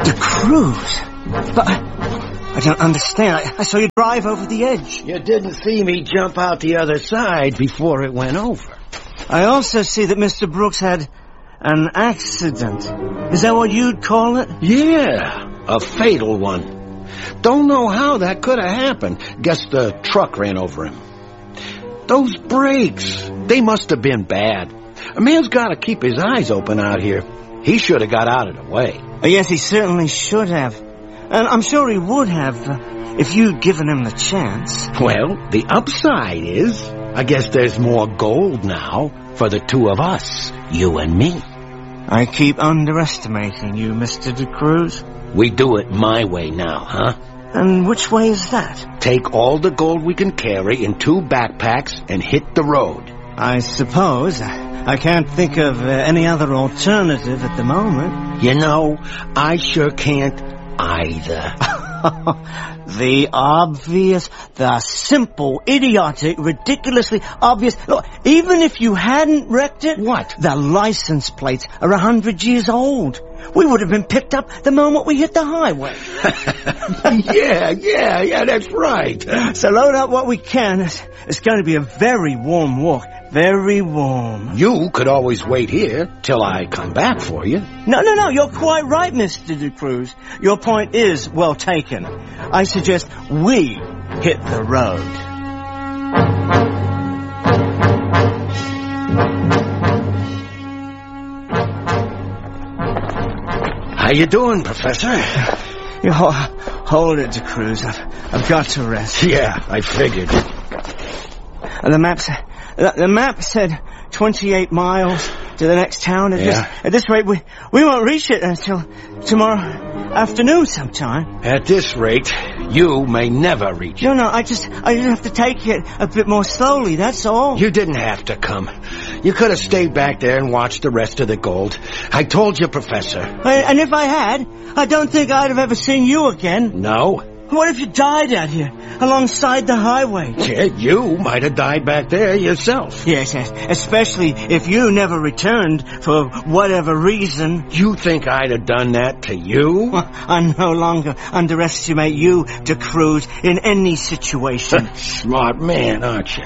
DeCruz? But I don't understand. I saw you drive over the edge. You didn't see me jump out the other side before it went over. I also see that Mr. Brooks had an accident. Is that what you'd call it? Yeah, a fatal one. Don't know how that could have happened. Guess the truck ran over him. Those brakes, they must have been bad. A man's got to keep his eyes open out here. He should have got out of the way. Yes, he certainly should have. And I'm sure he would have if you'd given him the chance. Well, the upside is, I guess there's more gold now for the two of us, you and me. I keep underestimating you, Mr. DeCruz. We do it my way now, huh? And which way is that? Take all the gold we can carry in 2 backpacks and hit the road. I suppose. I can't think of any other alternative at the moment. You know, I sure can't either. The obvious, the simple, idiotic, ridiculously obvious. Look, even if you hadn't wrecked it... What? The license plates are 100 years old. We would have been picked up the moment we hit the highway. Yeah, that's right. So load up what we can. It's going to be a very warm walk. Very warm. You could always wait here till I come back for you. No, you're quite right, Mr. DeCruz. Your point is well taken. I suggest we hit the road. How you doing, Professor? You hold it, DeCruz. I've got to rest. Yeah, I figured. The map said 28 miles to the next town. At this rate, we won't reach it until tomorrow afternoon sometime. At this rate, you may never reach it. No, I just have to take it a bit more slowly, that's all. You didn't have to come. You could have stayed back there and watched the rest of the gold. I told you, Professor. And if I had, I don't think I'd have ever seen you again. No? What if you died out here, alongside the highway? Yeah, you might have died back there yourself. Yes, especially if you never returned for whatever reason. You think I'd have done that to you? I no longer underestimate you, DeCruz, in any situation. Smart man, aren't you?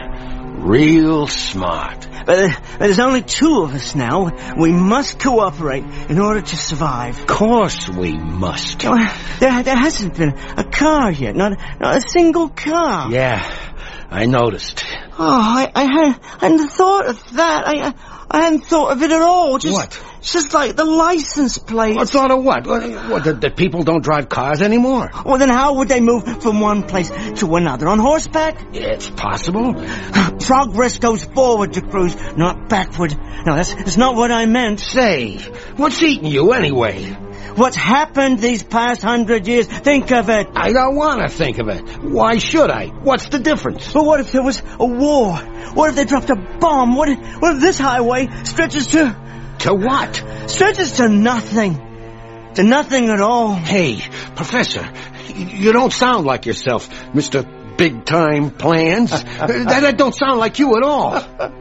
Real smart. But there's only 2 of us now. We must cooperate in order to survive. Of course we must. There hasn't been a car yet, not a single car. Yeah, I noticed. Oh, I hadn't thought of that. I hadn't thought of it at all. What? Just like the license plate. I thought of what? What, that people don't drive cars anymore? Well, then how would they move from one place to another? On horseback? It's possible. Progress goes forward, DeCruz, not backward. No, that's not what I meant. Say, what's eating you anyway? What's happened these past 100 years? Think of it. I don't want to think of it. Why should I? What's the difference? But what if there was a war? What if they dropped a bomb? What if this highway stretches to... To what? Stretches to nothing. To nothing at all. Hey, Professor, you don't sound like yourself, Mr. Big-time plans. That don't sound like you at all.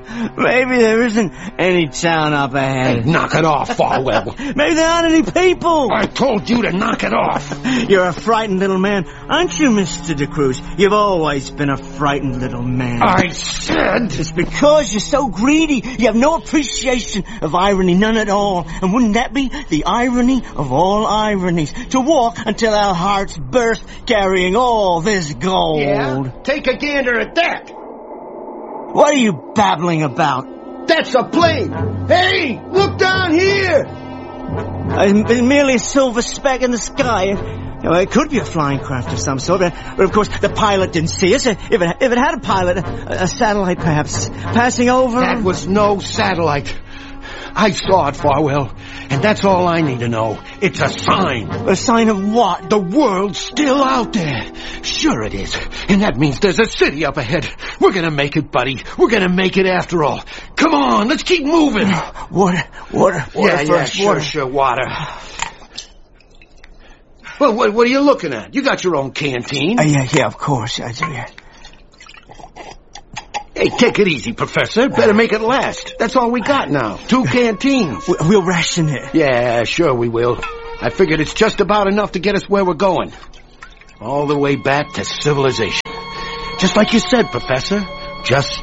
Maybe there isn't any town up ahead. Hey, knock it off, Farwell. Maybe there aren't any people. I told you to knock it off. You're a frightened little man, aren't you, Mr. DeCruz? You've always been a frightened little man. I said... It's because you're so greedy. You have no appreciation of irony, none at all. And wouldn't that be the irony of all ironies? To walk until our hearts burst, carrying all this gold. Yeah? Take a gander at that. What are you babbling about? That's a plane. Hey, look down here. It's merely a silver speck in the sky. It could be a flying craft of some sort, but of course the pilot didn't see us. If it had a pilot, a satellite perhaps, passing over... That was no satellite. I saw it, Farwell, and that's all I need to know. It's a sign. A sign of what? The world's still out there. Sure it is. And that means there's a city up ahead. We're gonna make it, buddy. We're gonna make it after all. Come on, let's keep moving. Water first. Sure, water. Well, what are you looking at? You got your own canteen. Yeah, of course I do, yeah. Hey, take it easy, Professor. Better make it last. That's all we got now. 2 canteens. We'll ration it. Yeah, sure we will. I figured it's just about enough to get us where we're going. All the way back to civilization. Just like you said, Professor. Just